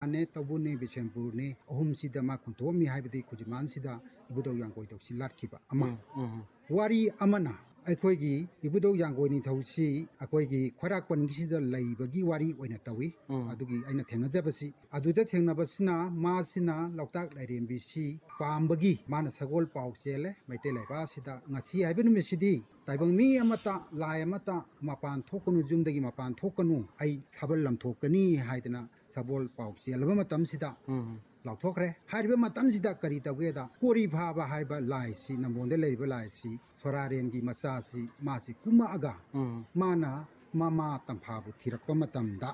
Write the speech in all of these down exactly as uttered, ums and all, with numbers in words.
ने तबुने बिशेनपुर ने अहुम सिदा मा खुंतोमी हाइबदी खुजमान सिदा इबुदौ यांगोई दौसी लाटखिबा अमा वारी अमना अखोगी इबुदौ यांगोई निथौसी अखोगी खराक पनगिसिदा लैबगी वारी ओइना तवी अदुगी अइना थेंगनाजबसी अदुदा थेंगनाबसिना मासिना लौताक लाइरेंबिसी पामबगी माना सगोल पाउ चेले मैते लाइबा सिदा ngasi हाइबनु मेसिदी ताइबंग मी अमता लाय अमता मपान थोकनु जुमदगी मपान थोकनु आई साबल लमथोकनी हाइदना सबोल पाउ चेलबा मतमसिदा लाउथोखरे हारिबा मतमसिदा करी तगेदा कोरी भाबा हाइबा लाइसी नमोंदे लेरिबा लाइसी सोरारेनगी मसासी मासी कुमागा माना मामा तंफाबु थिरकपा मतमदा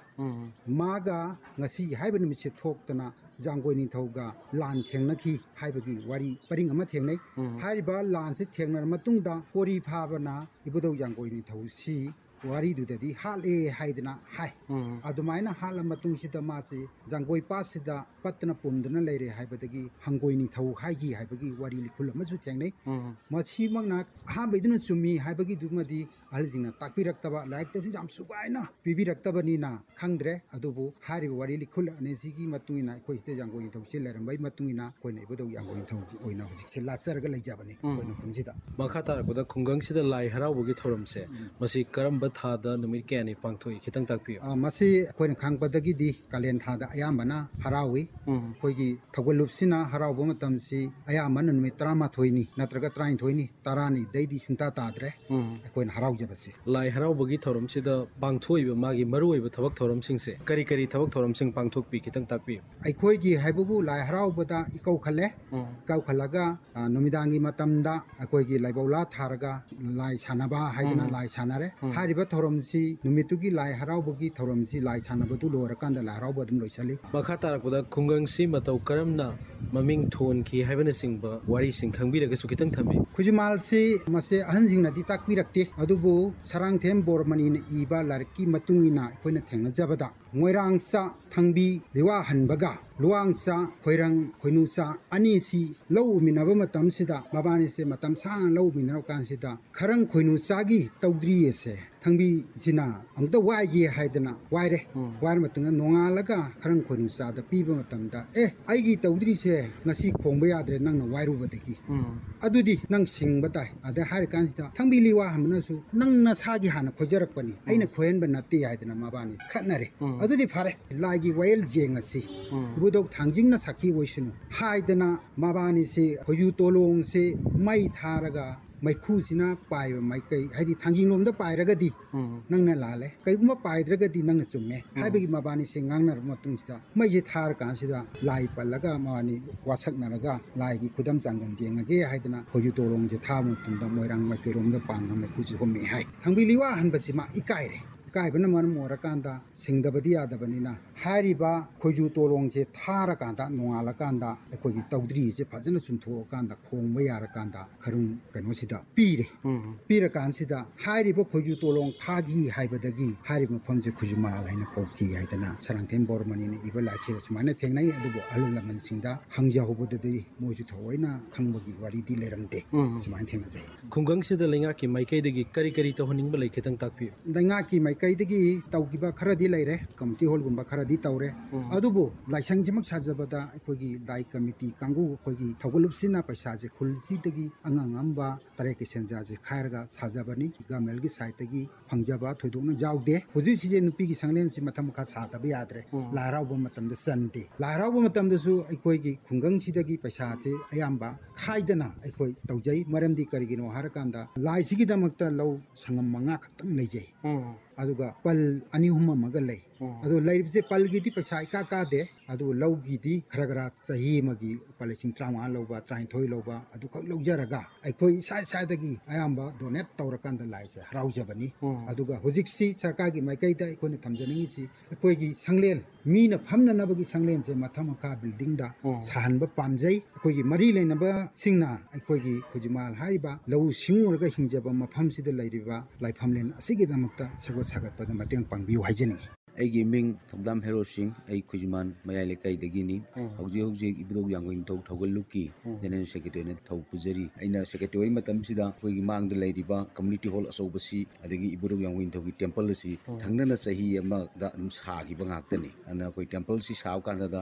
मागा ngasi हाइबा निमिसे थोकतना जांगोई निथौगा लान थेंगनखी हाइबगी वारी परिंग अमा थेंगनै हारिबा लान से थेंगनर मतुंगदा कोरी भाबना इबुदौ जांगोई निथौसी वारी दुददी हाले हाइदना हाय अदुमाइना हाल मतुंगसिदा मासे जांगोई पासिदा पतना पुमदना लेरे हाइबदगी हंगोई निथौ हाइगी हाइबगी वारी लिखुल अमसु थेंगनै मछि मंगना हा बेदुना चुमी हाइबगी दुमदी अहलजिंगना ताकपिरक्तबा लाइक तसु जाम सुगाइना पिबिरक्तबनिना खंगद्रे अदुबु हारिबा वारी लिखुल अनेसिगी मतुंगिना खोइते जांगोई निथौ से लेरंबाई मतुंगिना कोइना इबुदौ जांगोई निथौ ओइना हजिसे लासरगा लैजाबनी कोइना पुंजिदा मखा तारकदा खुंगंसिदा लाइ हरावबगी थौरमसे मसी करम थादा नुमित कयानि पांथोई खितंग ताकपियो मसी कोइन खांगपदगी दी कालेन थादा अयामना हरावी कोइगी थगलुपसिना हरावबो मतमसी अयामन नुमित तरामाथोइनी नत्रगा तराइनथोइनी तरानी दैदी सुंता ताद्रे कोइन हरावजबसी लाइ हरावबगी थौरमसिदा पांथोइबो मागी मरुओइबो थबक थौरमसिंगसे करी करी थबक थौरमसिंग पांथोकपि खितंग ताकपियो अखोइगी हाइबबु लाइ हरावबदा इकौ खले इकौ खलगा नुमिदांगी मतमदा अखोइगी लाइबौला थारगा लाइ सानबा हाइदना लाइ सानरे हारिबा थौरमसी नुमितुगी लाइ हरावबगी थौरमसी लाइ सानबदु लोरकांदा लाइ हरावब अदुम लोइसली मखा तारकदा खुंगंसी मतौ करमना ममिंग थोनखि हाइबना सिंगबा वारी सिंग खंबिरगसु खितंग थम्बि खुजिमालसी मसे अहनसिंगनादि ताकपिरक्ते अदुबु सरांगथेम बोरमनीना इबा लारकी मतुंगिना अखोइना थेंगनाजबदा मोइरांगसा थंबी लिवा हनबगा लुवांगसा खोइरंग खोइनुसा अनीसी लौ मिनबा मतमसिदा मबानिसे मतम सांग लौ मिनरौ कांसिदा खरंग खोइनुसागी तौद्रियेसे थंबी जिना अमता वाइगे हाइदना वाइरे वाइर मतुंगा नोंगालगा खरंग खोइनुसादा पीबा मतमदा ए आइगी तौद्रिसे ngasi खोंबा याद्रे नंगना वाइरुबदगी अदुदी नंग सिंगबा ताइ अदा हारि कांसिदा थंबी लिवा हमनसु नंगना सागी हाना खोजरकपनी अइना खोयनबा नत्ते हाइदना मबानी खनरे अदुदी फारे लाइगी वाइल जेंगसी बुदौ थांजिंगना साखी ओइसनु हाइदना मबानी से खोजु तोलोंग से मई थारगा मैखुसिना पाइबा माइकै हाइदि थांजिंगलोमदा पाइरगदी नंगना लाले कैगुमा पाइद्रगदी नंगना चुम्मे हाइबगी मबानी से ngangnर मतुंसिदा मैजे थार कांसिदा लाई पल्लगा मानी वासकनरगा लाइगी खुदम चांगन जेंगगे हाइदना खोजु तोलोंग जे था मतुंदा मोइरांग मैकेरोमदा पांगना मैखुसि होमे हाइ थांबिलिवा हनबसिमा इकाइरे काइबना मन मोरकांदा सिंगदबदी यादबनिना हारिबा खोजु तोलोंग से थारकांदा नोंगालकांदा अखोगी तौद्री से फजना चुंथोकांदा खोंबा यारकांदा खरुं कनोसिदा पीरे पीरकांसिदा हारिबा खोजु तोलोंग थागी हाइबदगी हारिबा फमसे खुजुमा लाइना कोकी हाइदना सरांथेन बोरमनीने इबा लाखे सुमाने थेंगनाय अदुबो अहललमनसिंदा हंजाहोबददी मोजु थोइना खंबगी वारीदी लेरमदे सुमाने थेंगनाजै खुंगंसिदा लेंगा की माइकैदगी करी करी तहनिंगबा लैखेतंग ताकपियो लेंगा की माइकैदगी तौगिबा खरदी लैरे कमिटी हॉलगुंबा खरदी तौरे अदुबो लाइसंगजिमक साजबदा अखोगी लाइ कमिटी कांगु अखोगी थौगलुपसिना पैसाजे खुलसिदगी अंगांगंबा तरे के सेंजाजे खायरगा साजबनी गमेलगी साइतगी फंगजबा थोइदोना जाउदे हुजि सिजे नुपीगी संगलेनसि मथमखा सादबा याद्रे लारावबो मतमदा सनदे लारावबो मतमदसु अखोगी खुंगंसिदगी पैसाजे अयाम्बा खाइदना अखोई तौजै मरमदी करिगिनो हारकांदा लाइसिगी दमकता लौ संगम मंगा खतम लैजै अदुगा पल अनि हुम मग लै अदु लैबसे पलगिदी पैसा इका कादे अदु लौगिदी खरगरा सही मगी पलसिंग ट्रामा लौबा ट्राइन थोइ लौबा अदु खक लौजरगा अखोई साइ साइदगी अयाम्बा डोनेट तौरकांदा लाइसे हराउजबनी अदुगा हुजिक्सी सरकारगी माइकैदा अखोने थमजनिंगसी अखोइगी संगलेन मीना फमननबगी संगलेन से मथमखा बिल्डिंग दा साहनबा पामजै अखोइगी मरी लेनबा सिंगना अखोइगी खुजिमाल हाइबा लौ सिंगुरगा हिंजबा मफमसिदा लैरिबा लाइफमलेन असिगिदमक्ता सगो सागतपदा मतेंग पांगबिउ हाइजनिंगी ꯑꯩꯒꯤ ꯃꯤꯡ ꯊꯧꯗꯥꯝ ꯍꯦꯔꯣ ꯁꯤꯡ ꯑꯩ ꯈꯨꯖꯤꯃꯥꯟ ꯃꯌꯥꯏ ꯂꯩꯀꯥꯏꯗꯒꯤꯅꯤ ꯍꯧꯖꯤꯛ ꯍꯧꯖꯤꯛ ꯏꯕꯨꯙꯧ ꯌꯥꯡꯒꯣꯏ ꯅꯤꯡꯊꯧ ꯊꯧꯒꯜꯂꯨꯞꯀꯤ ꯖꯦꯅꯔꯦꯜ ꯁꯦꯀ꯭ꯔꯦꯇꯔꯤꯅ ꯊꯧ ꯄꯨꯖꯔꯤ ꯑꯩꯅ ꯁꯦꯀ꯭ꯔꯦꯇꯔꯤ ꯑꯣꯏ ꯃꯇꯝꯁꯤꯗ ꯑꯩꯈꯣꯏꯒꯤ ꯃꯥꯡꯗ ꯂꯩꯔꯤꯕ ꯀꯝꯃꯨꯅꯤꯇꯤ ꯍꯣꯜ ꯑꯆꯧꯕꯁꯤ ꯑꯗꯒꯤ ꯏꯕꯨꯙꯧ ꯌꯥꯡꯒꯣꯏ ꯅꯤꯡꯊꯧꯒꯤ ꯇꯦꯝꯄꯜ ꯑꯁꯤ ꯊꯪꯅꯅ ꯆꯍꯤ ꯑꯃꯗ ꯑꯗꯨꯝ ꯁꯥꯈꯤꯕ ꯉꯥꯛꯇꯅꯤ ꯑꯗꯨꯅ ꯑꯩꯈꯣꯏ ꯇꯦꯝꯄꯜꯁꯤ ꯁꯥꯕ ꯀꯥꯟꯗ